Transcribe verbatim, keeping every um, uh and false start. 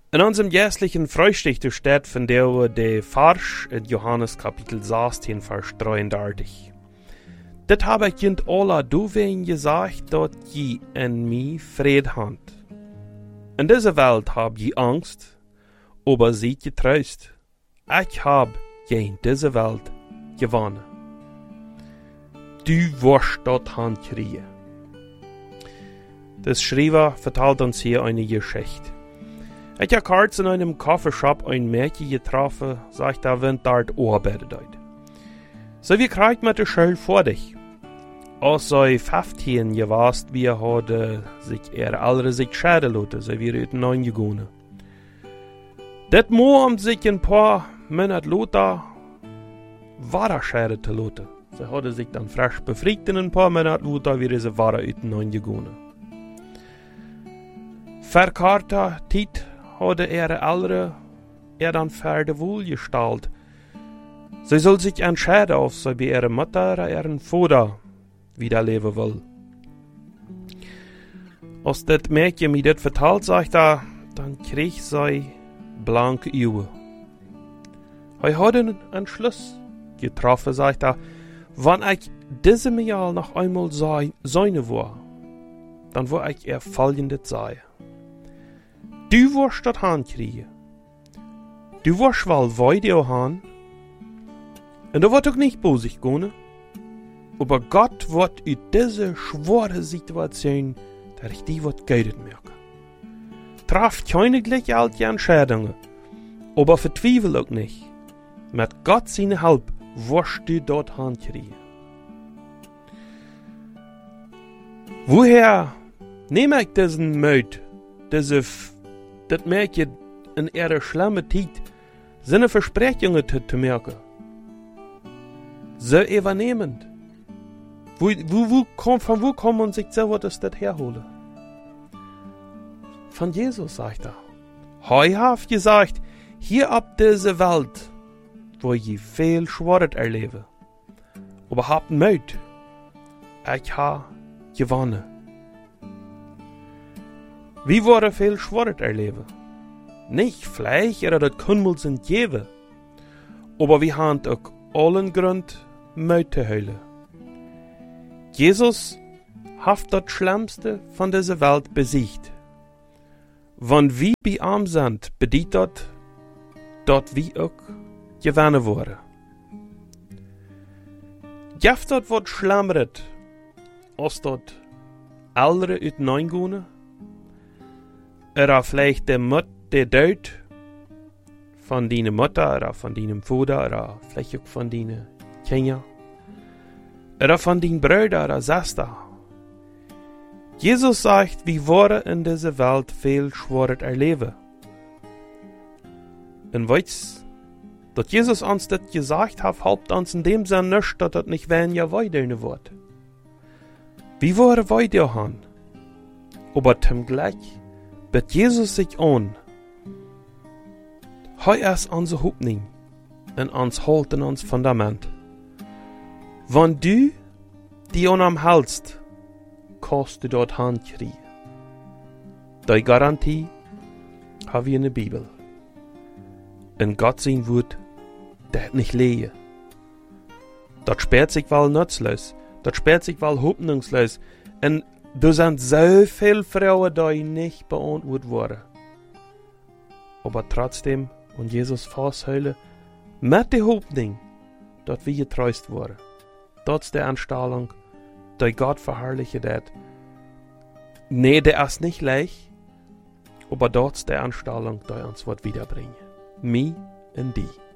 In unserem jährlichen Frühstück steht von der der Vers in Johannes Kapitel sechzehn, Vers dreiunddreißig. Das habe ich jent alle du wen gesagt, dass je in mir Fried hand. In dieser Welt hab je Angst, aber seid getröst. Ich hab je in dieser Welt gewonnen. Du wirst dort hand kriegen. Das Schreiber vertelt uns hier eine Geschichte. Ich habe kurz in einem Coffeeshop ein Mädchen getroffen, sagt er, wenn dort arbeitet. So wie kriegt man die Schule vor dich? Als sie fünfzehn gewast, wie hat sich er alle sich schäden lassen, so wie er neun gegangen. Das Mo um sich ein paar Monate later war schäden zu lassen. Sie hat sich dann frisch befreit in ein paar Monate later, wie sie war neun gegangen. Verkarter Zeit hatte er alle er dann Pferde wohlgestellt. Sie soll sich entscheiden, ob sie bei ihrer Mutter oder ihren Vater wieder leben will. Als das Mädchen mir das vertelt, sagt er, dann krieg sie blanke Augen. Er hat einen Entschluss getroffen, sagt er, wenn ich diesem Jahr noch einmal sein war, dann will ich ihr folgendes sagen. Du wirst das Hand kriegen. Du wirst wel weiter haben. Und du wirst auch nicht bosig gehen. Aber Gott wird in dieser schwere Situation, dass ich die wird geidet merken. Traf keine gleich alte Entscheidungen. Aber verzweifel auch nicht. Mit Gott seine Hilfe wirst du dort Hand kriegen. Woher nehme ich diesen Mut, diese das Mädchen in ihrer schlimmen Zeit seine Versprechungen zu, zu merken. So übernehmend. Wo, wo, wo komm, von wo kann man sich selber das, das herholen? Von Jesus, sagt er. Heu haft gesagt, hier ab dieser Welt, wo je viel Schwert erlebe. Aber habt Mut. Ich ha gewonnen. Wie wurde viel Schwert erleben? Nicht Fleisch oder das Kümmel sind geben. Aber wir haben auch allen Grund, Mut zu heulen. Jesus hat das Schlimmste von dieser Welt besiegt. Wenn wir bei ihm sind, bedeutet das, dass wir auch gewonnen wurden. Gibt das was Schlimmeres, als das andere uit neun gehen? Oder vielleicht der Mut, der Tod von deiner Mutter oder von deinem Vater oder vielleicht auch von deinen Kindern. Oder von deinen Brüdern oder Schwestern. Jesus sagt, wir wollen in dieser Welt viel Schwert erleben. Und weißt, dass Jesus uns das gesagt hat, helpt uns in dem Sinne nicht, dass das nicht weniger weiter wird. Wir wollen weiter haben. Aber zugleich bet Jesus sich an. Hij is onze Hoffnung en ons Halt en ons Fundament. Wenn du die an am hältst, kannst du dort Hand kriegen. Die Garantie haben wir in der Bibel. Und Gott sein Wort, der hat nicht lehe. Das sperrt sich wohl nutzlos. Das sperrt sich wohl hoffnungslos. Und da sind so viele Frauen, die nicht beantwortet wurden. Aber trotzdem, und Jesus festhält, mit der Hoffnung, dass wir getröst wurden. Das ist die Anstellung, die Gott verherrlicht hat. Nee, der ist nicht leicht, aber das ist die Anstellung, die uns wird wiederbringen. Mich und die.